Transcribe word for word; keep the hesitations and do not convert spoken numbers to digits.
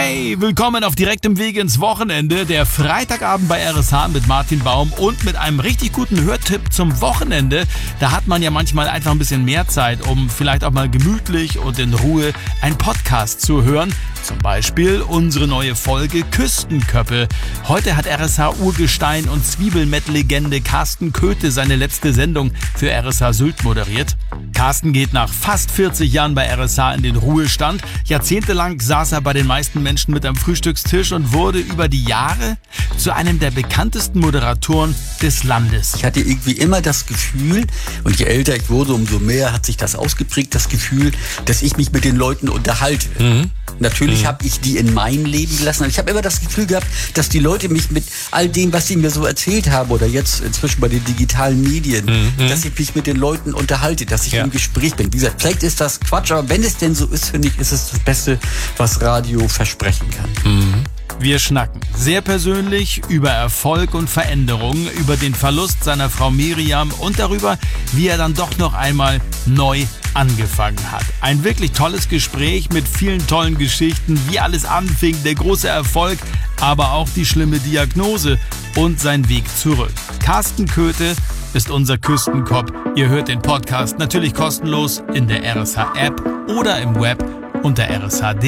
Hey, willkommen auf direktem Weg ins Wochenende. Der Freitagabend bei R S H mit Martin Baum und mit einem richtig guten Hörtipp zum Wochenende. Da hat man ja manchmal einfach ein bisschen mehr Zeit, um vielleicht auch mal gemütlich und in Ruhe einen Podcast zu hören. Zum Beispiel unsere neue Folge Küstenköppe. Heute hat R S H-Urgestein und Zwiebelmett-Legende Carsten Köthe seine letzte Sendung für R S H Sylt moderiert. Carsten geht nach fast vierzig Jahren bei R S H in den Ruhestand. Jahrzehntelang saß er bei den meisten Menschen mit am Frühstückstisch und wurde über die Jahre zu einem der bekanntesten Moderatoren des Landes. Ich hatte irgendwie immer das Gefühl, und je älter ich wurde, umso mehr hat sich das ausgeprägt, das Gefühl, dass ich mich mit den Leuten unterhalte. Mhm. Natürlich mhm. habe ich die in mein Leben gelassen. Aber ich habe immer das Gefühl gehabt, dass die Leute mich mit all dem, was sie mir so erzählt haben, oder jetzt inzwischen bei den digitalen Medien, mhm. dass ich mich mit den Leuten unterhalte, dass ich ja. im Gespräch bin. Wie gesagt, vielleicht ist das Quatsch, aber wenn es denn so ist, finde ich, ist es das Beste, was Radio versprechen kann. Mhm. Wir schnacken sehr persönlich über Erfolg und Veränderungen, über den Verlust seiner Frau Miriam und darüber, wie er dann doch noch einmal neu angefangen hat. Ein wirklich tolles Gespräch mit vielen tollen Geschichten, wie alles anfing, der große Erfolg, aber auch die schlimme Diagnose und sein Weg zurück. Carsten Köthe ist unser Küstenkopf. Ihr hört den Podcast natürlich kostenlos in der R S H-App oder im Web unter r s h punkt d